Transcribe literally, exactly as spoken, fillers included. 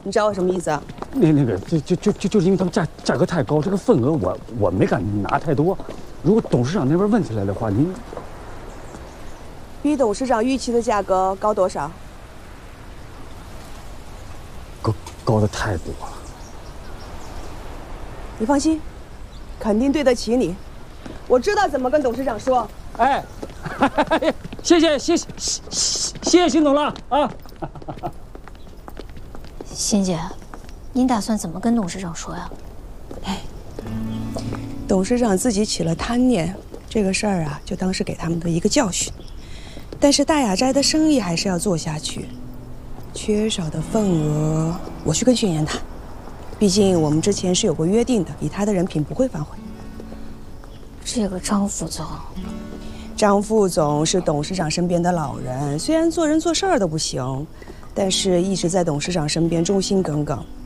你知道我什么意思啊？ 那那个，就就就就就是因为他们价价格太高，这个份额我我没敢拿太多。如果董事长那边问起来的话，您比董事长预期的价格高多少？ 高高的太多了。 你放心，肯定对得起你。我知道怎么跟董事长说。 哎，谢谢谢谢谢谢谢邢总了啊！ 欣姐，您打算怎么跟董事长说呀？ 哎，董事长自己起了贪念，这个事儿啊，就当是给他们的一个教训。但是大雅斋的生意还是要做下去，缺少的份额，我去跟宣言谈。毕竟我们之前是有过约定的，以他的人品不会反悔。 这个张副总， 张副总是董事长身边的老人，虽然做人做事儿都不行，但是一直在董事长身边忠心耿耿。